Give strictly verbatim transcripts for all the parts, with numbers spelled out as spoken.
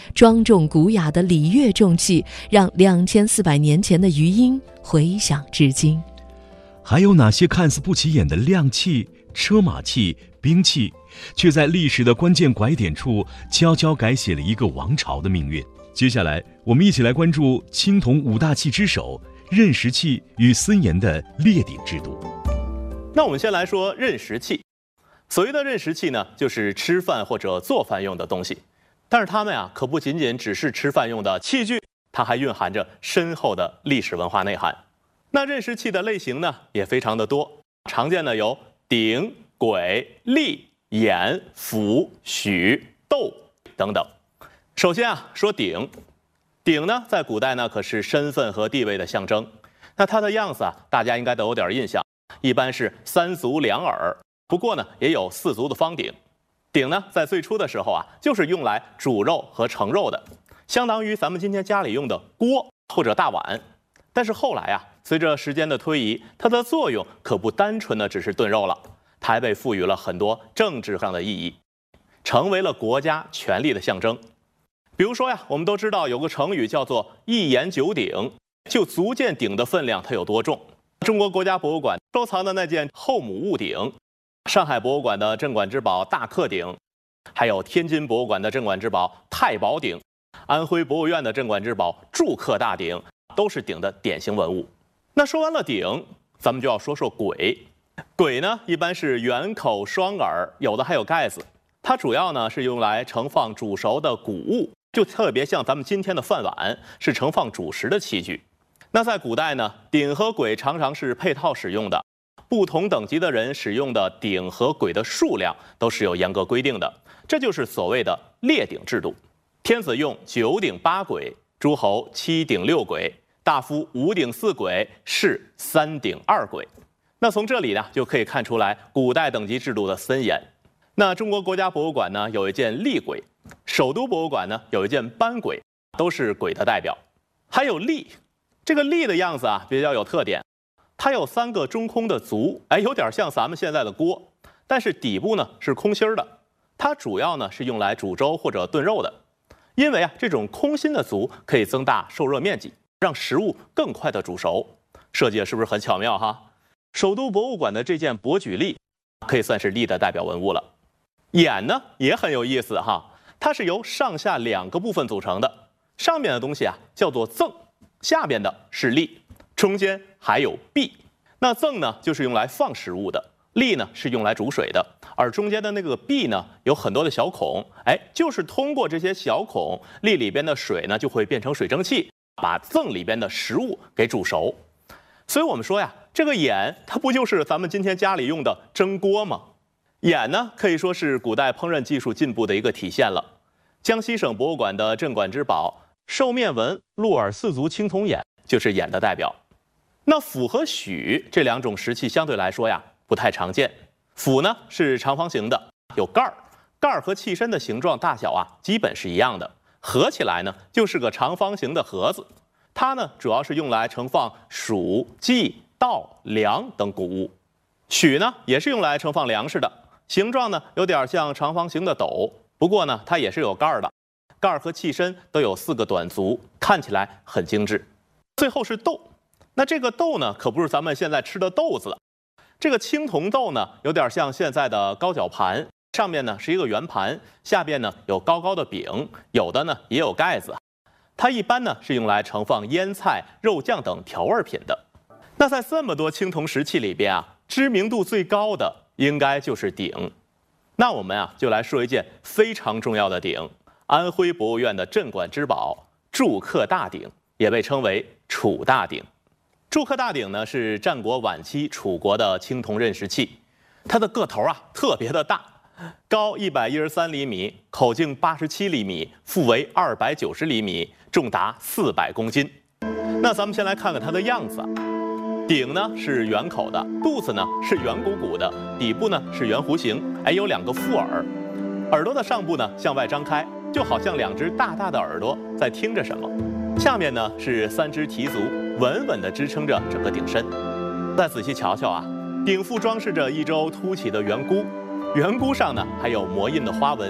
庄重古雅的礼乐重器，让两千四百年前的余音回响至今。 还有哪些看似不起眼的亮器、车马器、兵器，却在历史的关键拐点处悄悄改写了一个王朝的命运？接下来，我们一起来关注青铜五大器之首刃石器与森严的列鼎制度。 那我们先来说刃石器。所谓的刃石器呢，就是吃饭或者做饭用的东西。但是它们啊，可不仅仅只是吃饭用的器具，它还蕴含着深厚的历史文化内涵。那刃石器的类型呢，也非常的多，常见的有鼎、簋、立、眼、釜、笏、斗等等。首先啊，说鼎。鼎呢，在古代呢，可是身份和地位的象征。那它的样子啊，大家应该都有点印象，一般是三足两耳，不过呢，也有四足的方鼎。鼎呢，在最初的时候啊，就是用来煮肉和盛肉的，相当于咱们今天家里用的锅或者大碗。但是后来啊，随着时间的推移，它的作用可不单纯的只是炖肉了，它还被赋予了很多政治上的意义，成为了国家权力的象征。比如说呀，我们都知道有个成语叫做一言九鼎，就足见鼎的分量它有多重。中国国家博物馆收藏的那件后母戊鼎，上海博物馆的镇馆之宝大克鼎，还有天津博物馆的镇馆之宝太保鼎，安徽博物院的镇馆之宝祝克大鼎，都是鼎的典型文物。那说完了鼎，咱们就要说说簋。簋呢，一般是圆口双耳，有的还有盖子。它主要呢是用来盛放煮熟的谷物，就特别像咱们今天的饭碗，是盛放主食的器具。那在古代呢，鼎和簋常常是配套使用的，不同等级的人使用的鼎和簋的数量都是有严格规定的，这就是所谓的列鼎制度。天子用九鼎八簋，诸侯七鼎六簋，大夫五鼎四簋，士三鼎二簋。那从这里呢，就可以看出来古代等级制度的森严。那中国国家博物馆呢有一件立簋，首都博物馆呢有一件班簋，都是簋的代表。还有立，这个立的样子啊比较有特点，它有三个中空的足，哎，有点像咱们现在的锅，但是底部呢是空心的。它主要呢是用来煮粥或者炖肉的，因为啊这种空心的足可以增大受热面积，让食物更快的煮熟。设计是不是很巧妙哈？首都博物馆的这件伯举立可以算是立的代表文物了。眼呢也很有意思哈，它是由上下两个部分组成的，上面的东西啊叫做甑，下边的是立，中间还有壁。那甑呢就是用来放食物的，立呢是用来煮水的，而中间的那个壁呢有很多的小孔，哎，就是通过这些小孔，立里边的水呢就会变成水蒸气，把甑里边的食物给煮熟。所以我们说呀，这个眼它不就是咱们今天家里用的蒸锅吗？眼呢可以说是古代烹饪技术进步的一个体现了。江西省博物馆的镇馆之宝兽面纹鹿耳四足青铜眼就是眼的代表。那釜和笏这两种石器相对来说呀不太常见。釜呢是长方形的，有盖儿，盖儿和器身的形状大小啊基本是一样的，合起来呢就是个长方形的盒子。它呢主要是用来盛放黍、稷、稻、粮等谷物。笏呢也是用来盛放粮食的，形状呢有点像长方形的斗，不过呢它也是有盖儿的，盖儿和器身都有四个短足，看起来很精致。最后是斗，那这个斗呢可不是咱们现在吃的豆子了，这个青铜斗呢有点像现在的高脚盘，上面呢是一个圆盘，下边呢有高高的柄，有的呢也有盖子。它一般呢是用来盛放腌菜、肉酱等调味品的。那在这么多青铜石器里边啊，知名度最高的应该就是鼎。那我们啊就来说一件非常重要的鼎，安徽博物院的镇馆之宝祝克大鼎，也被称为楚大鼎。祝克大鼎呢是战国晚期楚国的青铜刃石器，它的个头啊特别的大，高一百一十三厘米，口径八十七厘米，腹围二百九十厘米，重达四百公斤。那咱们先来看看它的样子。鼎呢是圆口的，肚子呢是圆鼓鼓的，底部呢是圆弧形，哎，有两个副耳，耳朵的上部呢向外张开，就好像两只大大的耳朵在听着什么。下面呢是三只蹄足，稳稳地支撑着整个鼎身。再仔细瞧瞧啊，鼎腹装饰着一周凸起的圆箍，圆箍上呢还有磨印的花纹，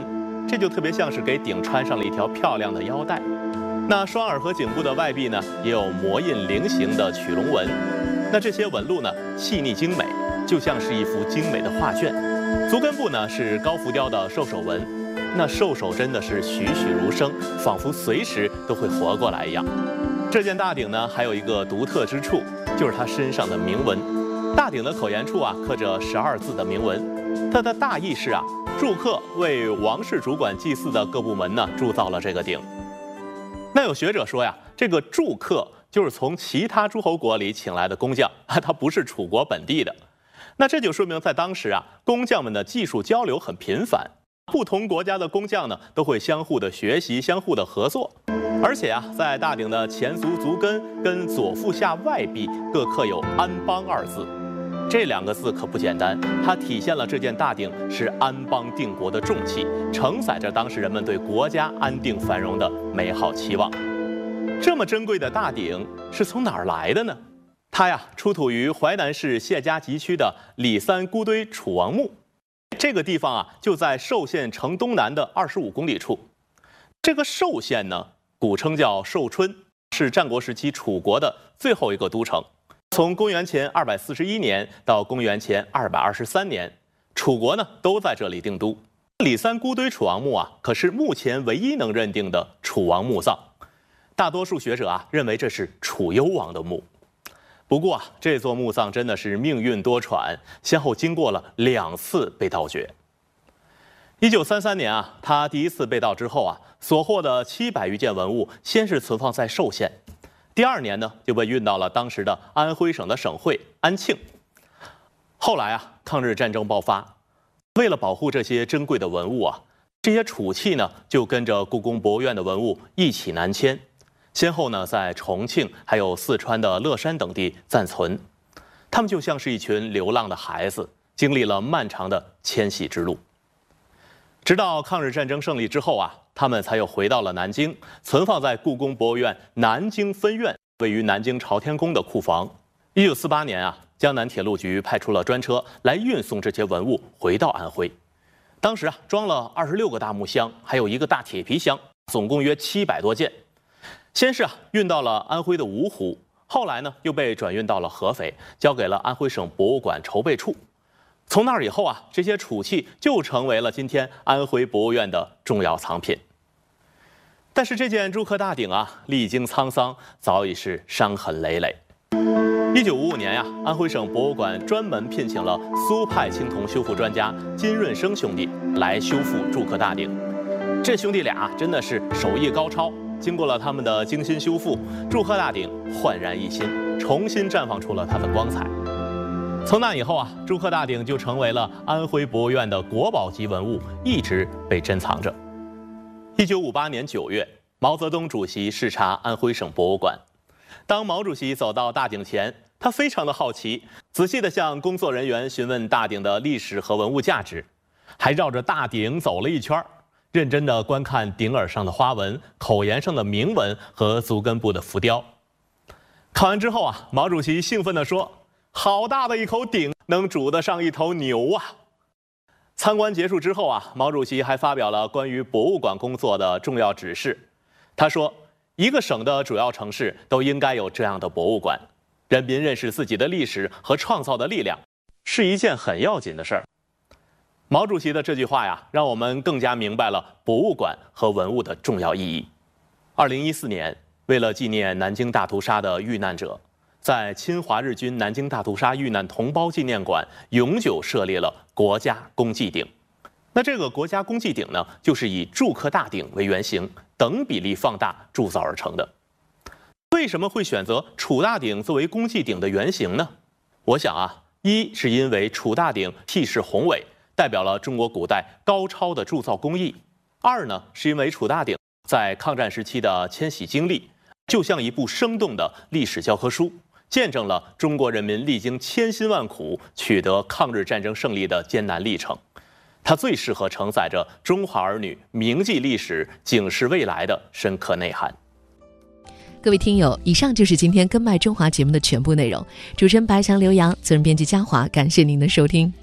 这就特别像是给鼎穿上了一条漂亮的腰带。那双耳和颈部的外壁呢，也有模印菱形的曲龙纹。那这些纹路呢，细腻精美，就像是一幅精美的画卷。足跟部呢是高浮雕的兽首纹，那兽首真的是栩栩如生，仿佛随时都会活过来一样。这件大鼎呢，还有一个独特之处，就是它身上的铭文。大鼎的口沿处啊，刻着十二字的铭文。它的大意是啊，祝克为王室主管祭祀的各部门呢，铸造了这个鼎。那有学者说呀，这个祝克就是从其他诸侯国里请来的工匠，他不是楚国本地的。那这就说明在当时啊，工匠们的技术交流很频繁，不同国家的工匠呢都会相互的学习、相互的合作。而且啊，在大鼎的前足足跟跟左腹下外壁各刻有安邦二字，这两个字可不简单，它体现了这件大鼎是安邦定国的重器，承载着当时人们对国家安定繁荣的美好期望。这么珍贵的大鼎是从哪儿来的呢？它呀，出土于淮南市谢家集区的里三姑堆楚王墓。这个地方啊，就在寿县城东南的二十五公里处。这个寿县呢，古称叫寿春，是战国时期楚国的最后一个都城。从公元前二百四十一年到公元前二百二十三年，楚国呢都在这里定都。里三姑堆楚王墓啊，可是目前唯一能认定的楚王墓葬。大多数学者啊认为这是楚幽王的墓。不过啊，这座墓葬真的是命运多舛，先后经过了两次被盗掘。一九三三年啊，他第一次被盗之后啊，所获的七百余件文物，先是存放在寿县，第二年呢就被运到了当时的安徽省的省会安庆。后来啊，抗日战争爆发，为了保护这些珍贵的文物啊，这些楚器呢就跟着故宫博物院的文物一起南迁。先后呢，在重庆还有四川的乐山等地暂存，他们就像是一群流浪的孩子，经历了漫长的迁徙之路。直到抗日战争胜利之后啊，他们才又回到了南京，存放在故宫博物院南京分院位于南京朝天宫的库房。一九四八年啊，江南铁路局派出了专车来运送这些文物回到安徽。当时啊，装了二十六个大木箱，还有一个大铁皮箱，总共约七百多件。先是啊运到了安徽的芜湖，后来呢又被转运到了合肥，交给了安徽省博物馆筹备处。从那儿以后啊，这些楚器就成为了今天安徽博物院的重要藏品。但是这件祝克大鼎啊，历经沧桑，早已是伤痕累累。一九五五年呀、啊，安徽省博物馆专门聘请了苏派青铜修复专家金润生兄弟来修复祝克大鼎。这兄弟俩真的是手艺高超。经过了他们的精心修复，祝克大鼎焕然一新，重新绽放出了它的光彩。从那以后啊，祝克大鼎就成为了安徽博物院的国宝级文物，一直被珍藏着。一九五八年九月，毛泽东主席视察安徽省博物馆。当毛主席走到大鼎前，他非常的好奇，仔细地向工作人员询问大鼎的历史和文物价值，还绕着大鼎走了一圈，认真地观看鼎耳上的花纹、口沿上的铭文和足跟部的浮雕。看完之后啊，毛主席兴奋地说：“好大的一口鼎，能煮得上一头牛啊！”参观结束之后啊，毛主席还发表了关于博物馆工作的重要指示。他说：“一个省的主要城市都应该有这样的博物馆，人民认识自己的历史和创造的力量，是一件很要紧的事儿。”毛主席的这句话呀，让我们更加明白了博物馆和文物的重要意义。二零一四年，为了纪念南京大屠杀的遇难者，在侵华日军南京大屠杀遇难同胞纪念馆永久设立了国家公祭鼎。那这个国家公祭鼎呢，就是以祝克大鼎为原型，等比例放大铸造而成的。为什么会选择楚大鼎作为公祭鼎的原型呢？我想啊，一是因为楚大鼎气势宏伟，代表了中国古代高超的铸造工艺；二呢，是因为楚大鼎在抗战时期的迁徙经历，就像一部生动的历史教科书，见证了中国人民历经千辛万苦取得抗日战争胜利的艰难历程。它最适合承载着中华儿女铭记历史、警示未来的深刻内涵。 各位听友，以上就是今天根脉中华节目的全部内容。主持人白翔、刘洋，责任编辑嘉华，感谢您的收听。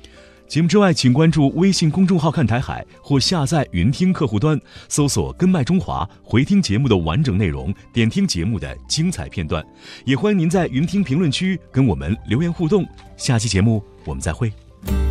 节目之外，请关注微信公众号看台海，或下载云听客户端，搜索根麦中华，回听节目的完整内容，点听节目的精彩片段。也欢迎您在云听评论区跟我们留言互动。下期节目我们再会。